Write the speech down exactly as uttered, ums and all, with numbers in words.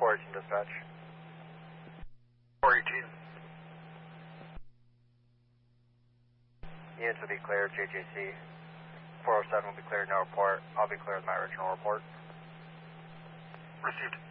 four eighteen dispatch. four eighteen. Units will be cleared, J J C. four oh seven will be cleared, no report. I'll be clear with my original report. Received.